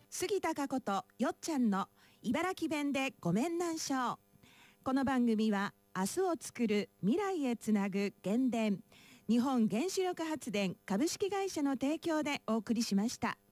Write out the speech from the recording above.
杉田佳子とよっちゃんの茨城弁でごめんなんしょう。この番組は明日をつくる未来へつなぐ原電日本原子力発電株式会社の提供でお送りしました。